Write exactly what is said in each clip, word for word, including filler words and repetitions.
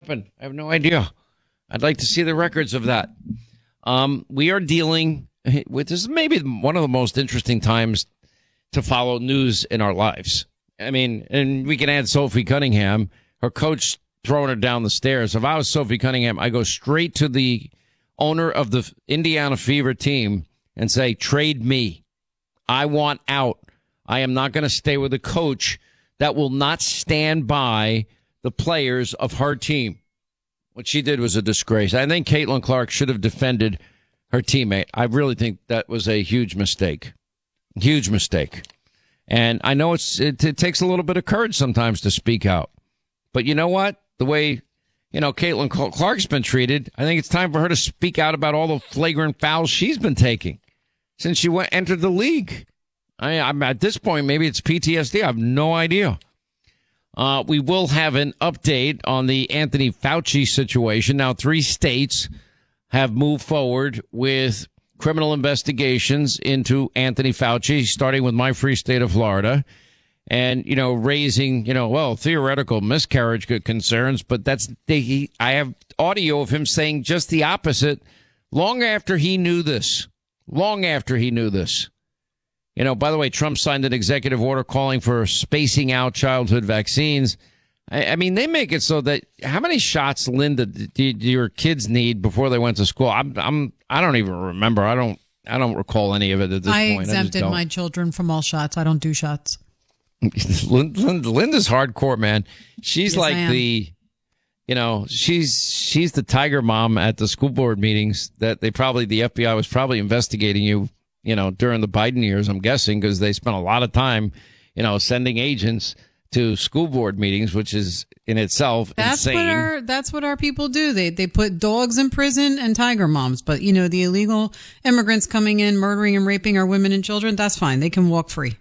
happened? I have no idea. I'd like to see the records of that. Um, we are dealing with this is maybe one of the most interesting times to follow news in our lives. I mean, and we can add Sophie Cunningham, her coach throwing her down the stairs. If I was Sophie Cunningham, I go straight to the owner of the Indiana Fever team and say, trade me. I want out. I am not going to stay with a coach that will not stand by the players of her team. What she did was a disgrace. I think Caitlin Clark should have defended her teammate. I really think that was a huge mistake. Huge mistake. And I know it's it, it takes a little bit of courage sometimes to speak out. But you know what? The way, you know, Caitlin Clark's been treated, I think it's time for her to speak out about all the flagrant fouls she's been taking since she went entered the league. I, I'm at this point, maybe it's P T S D. I have no idea. Uh, we will have an update on the Anthony Fauci situation. Now, three states have moved forward with criminal investigations into Anthony Fauci, starting with my free state of Florida. And, you know, raising, you know, well, theoretical miscarriage concerns. But that's he, I have audio of him saying just the opposite long after he knew this, long after he knew this. You know, by the way, Trump signed an executive order calling for spacing out childhood vaccines. I, I mean, they make it so that how many shots, Linda, do, do your kids need before they went to school? I'm, I'm, I don't even remember. I don't, I don't recall any of it at this I point. exempted I my children from all shots. I don't do shots. Linda's hardcore, man. She's yes, like the, you know, she's she's the tiger mom at the school board meetings that they probably, the F B I was probably investigating you, you know, during the Biden years, I'm guessing, because they spent a lot of time, you know, sending agents to school board meetings, which is in itself that's insane. What our, that's what our people do. They they put dogs in prison and tiger moms. But, you know, the illegal immigrants coming in, murdering and raping our women and children, that's fine. They can walk free.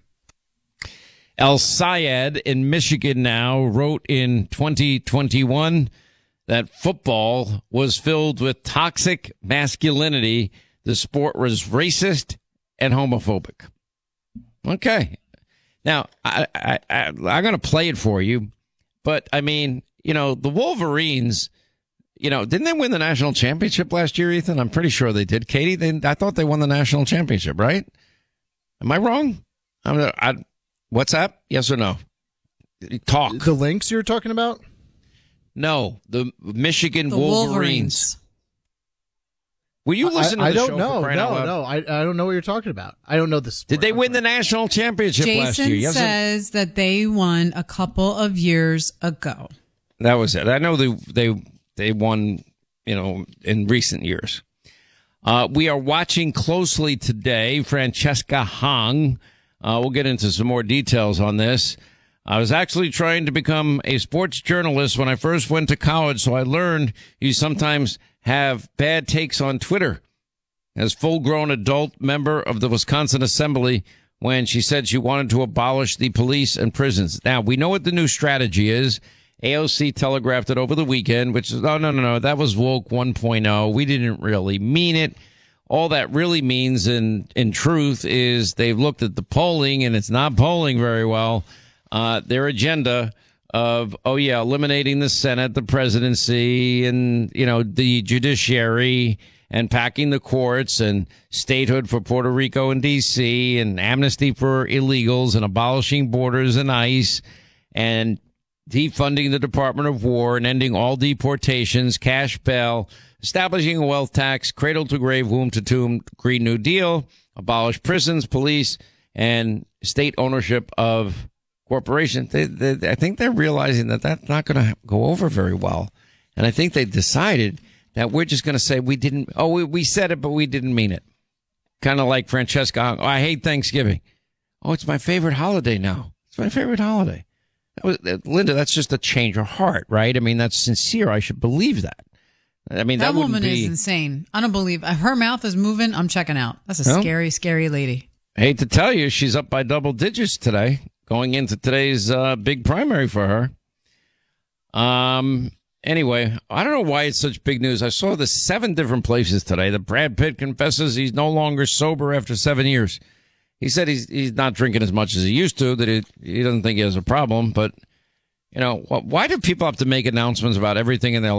El Sayed in Michigan now wrote in twenty twenty-one that football was filled with toxic masculinity. The sport was racist and homophobic. Okay. Now, I, I, I, I'm going to play it for you. But, I mean, you know, the Wolverines, you know, didn't they win the national championship last year, Ethan? I'm pretty sure they did. Katie, they, I thought they won the national championship, right? Am I wrong? I'm, I, what's that? Yes or no? Talk. The Lynx you're talking about? No, the Michigan the Wolverines. Wolverines. Will you listen I, to the I show? don't know. For No, no. I, I don't know what you're talking about. I don't know the sport. Did they I'm win sorry. the national championship Jason last year? Yes. says that they won a couple of years ago. That was it. I know they they they won, you know, in recent years. Uh, we are watching closely today Francesca Hong. Uh, we'll get into some more details on this. I was actually trying to become a sports journalist when I first went to college, so I learned you sometimes have bad takes on Twitter. As full-grown adult member of the Wisconsin Assembly when she said she wanted to abolish the police and prisons. Now, we know what the new strategy is. A O C telegraphed it over the weekend, which is, oh, no, no, no, that was woke one point oh. We didn't really mean it. All that really means in, in truth is they've looked at the polling, and it's not polling very well. Uh, their agenda of, oh, yeah, eliminating the Senate, the presidency, and, you know, the judiciary, and packing the courts, and statehood for Puerto Rico and D C, and amnesty for illegals, and abolishing borders and ICE, and defunding the Department of War, and ending all deportations, cash bail, establishing a wealth tax, cradle to grave, womb to tomb, Green New Deal, abolish prisons, police, and state ownership of corporations. They, they, I think they're realizing that that's not going to go over very well. And I think they decided that we're just going to say we didn't, oh, we, we said it, but we didn't mean it. Kind of like Francesca. Oh, I hate Thanksgiving. Oh, it's my favorite holiday now. It's my favorite holiday. That was, uh, Linda, that's just a change of heart, right? I mean, that's sincere. I should believe that. I mean, that, that woman be, is insane. I don't believe if her mouth is moving. I'm checking out. That's a well, scary, scary lady. I hate to tell you, she's up by double digits today, going into today's uh, big primary for her. Um. Anyway, I don't know why it's such big news. I saw this seven different places today that Brad Pitt confesses he's no longer sober after seven years. He said he's he's not drinking as much as he used to, that he, he doesn't think he has a problem. But, you know, why do people have to make announcements about everything in their life?